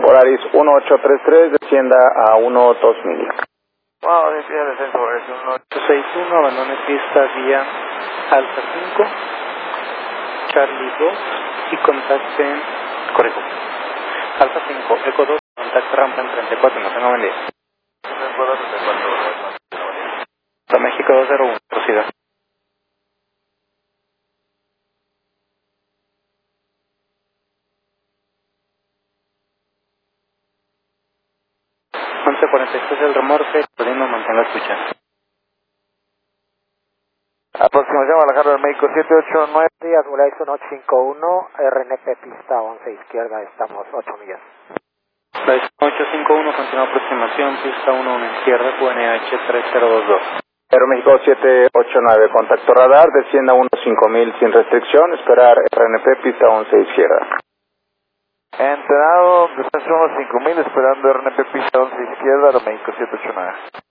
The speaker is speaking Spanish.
Volaris 1833, descienda a 12000. Wow, despide el descenso, Volaris 1861, abandone pista vía Alfa 5, Charlie 2 y contacten, corrijo, Alfa 5, Eco 2, contacte rampa en 34, no tenga buen día. México 201, proceda. ...11:46 el remorque, pudiendo mantener la escucha. Aproximación Guadalajara del México 789. Días, Volaris 1851, RNP pista 11 izquierda, estamos 8 millas. Volaris 851, continúa aproximación, pista 11 izquierda, QNH 3022. Aeroméxico 789, contacto radar, descienda a 15000 sin restricción, esperar RNP pista 11 izquierda. Entrenado, descenso 5000, esperando RNP pista 11 izquierda, Aeroméxico 789.